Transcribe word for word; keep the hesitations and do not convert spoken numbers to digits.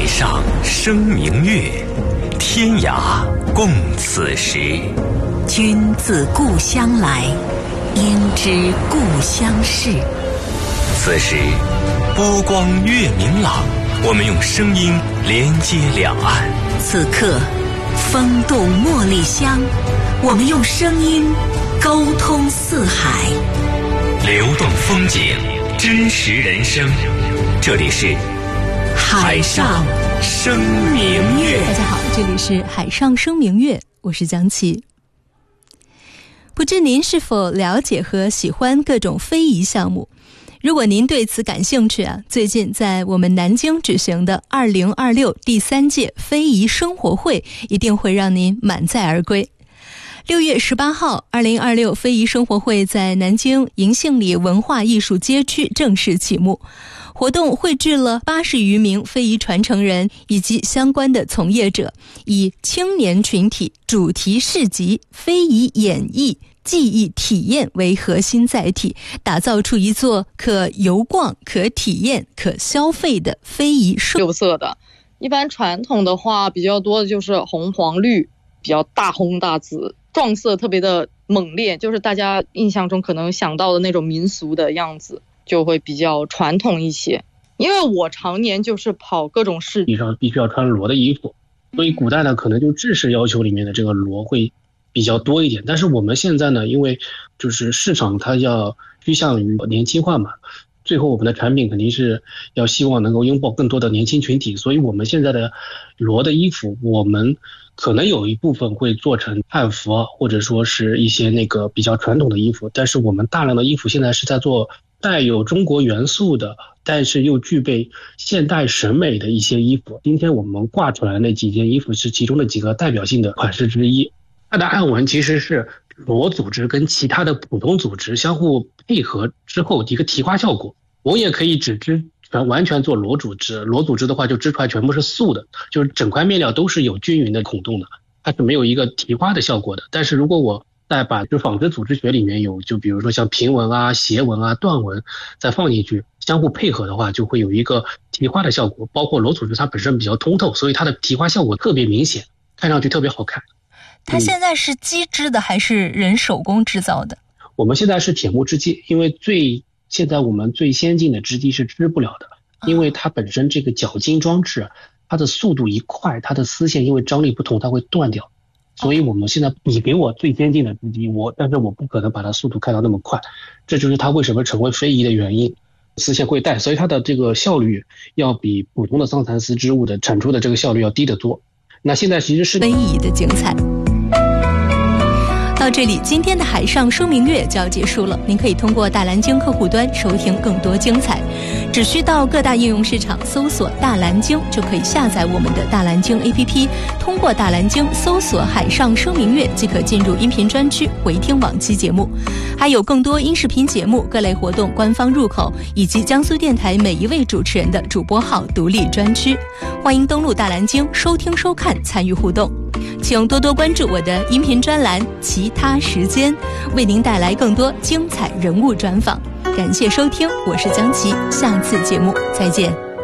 海上生明月，天涯共此时。 君自故乡来，应知故乡事。 此时波光月明朗，我们用声音连接两岸。 此刻风动茉莉香，我们用声音沟通四海。 流动风景，真实人生，这里是海上生明月。 大家好，这里是海上生明月，我是江琪。不知您是否了解和喜欢各种非遗项目？如果您对此感兴趣啊，最近在我们南京举行的二零二六第三届非遗生活会一定会让您满载而归。六月十八号，二零二六非遗生活会在南京银杏里文化艺术街区正式启幕。活动汇聚了八十余名非遗传承人以及相关的从业者，以青年群体、主题市集、非遗演绎、技艺体验为核心载体，打造出一座可游逛、可体验、可消费的非遗生六色的。一般传统的话比较多的就是红黄绿，比较大红大紫，撞色特别的猛烈，就是大家印象中可能想到的那种民俗的样子，就会比较传统一些。因为我常年就是跑各种市集上必须要穿罗的衣服，所以古代呢可能就制式要求里面的这个罗会比较多一点。但是我们现在呢，因为就是市场它要趋向于年轻化嘛，最后我们的产品肯定是要希望能够拥抱更多的年轻群体，所以我们现在的罗的衣服，我们可能有一部分会做成汉服啊，或者说是一些那个比较传统的衣服，但是我们大量的衣服现在是在做带有中国元素的，但是又具备现代审美的一些衣服。今天我们挂出来的那几件衣服是其中的几个代表性的款式之一。它的暗纹其实是罗组织跟其他的普通组织相互配合之后一个提花效果。我也可以只织全完全做罗组织，罗组织的话就织出来全部是素的，就是整块面料都是有均匀的孔洞的，它是没有一个提花的效果的。但是如果我再把就纺织组织学里面有，就比如说像平纹啊、斜纹啊、段纹再放进去，相互配合的话，就会有一个提花的效果。包括罗组织它本身比较通透，所以它的提花效果特别明显，看上去特别好看。 它现在是机织的还是人手工制造的？ 我们现在是铁木织机，因为最现在我们最先进的织机是织不了的，因为它本身这个绞金装置，它的速度一快，它的丝线因为张力不同，它会断掉。所以我们现在你给我最先进的织机，我但是我不可能把它速度开到那么快，这就是它为什么成为非遗的原因。丝线会带，所以它的这个效率要比普通的桑蚕丝织物的产出的这个效率要低得多。那现在其实是非遗的精彩。到这里，今天的海上生明月就要结束了。您可以通过大蓝鲸客户端收听更多精彩，只需到各大应用市场搜索大蓝鲸，就可以下载我们的大蓝鲸 A P P， 通过大蓝鲸搜索海上生明月即可进入音频专区回听往期节目，还有更多音视频节目、各类活动官方入口，以及江苏电台每一位主持人的主播号独立专区。欢迎登录大蓝鲸收听收看，参与互动。请多多关注我的音频专栏其他时间，为您带来更多精彩人物专访。感谢收听，我是江琪，下次节目再见。